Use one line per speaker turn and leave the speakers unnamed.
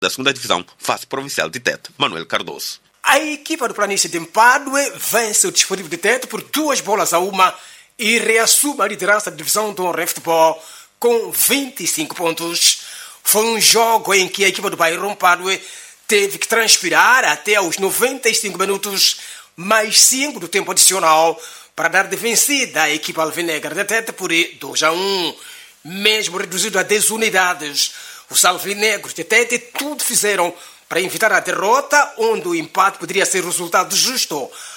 da segunda divisão face provincial de Tete, Manuel Cardoso.
A equipa do Planície de Mpadue vence o Desportivo de Tete por 2-1 e reassume a liderança da divisão de honra em futebol com 25 pontos. Foi um jogo em que a equipa do Bairro Mpadue teve que transpirar até aos 95 minutos mais 5 do tempo adicional para dar de vencida à equipa alvinegra de Tete por 2-1. Mesmo reduzido a 10 unidades, os alvinegros de Tete tudo fizeram para evitar a derrota, onde o empate poderia ser resultado justo.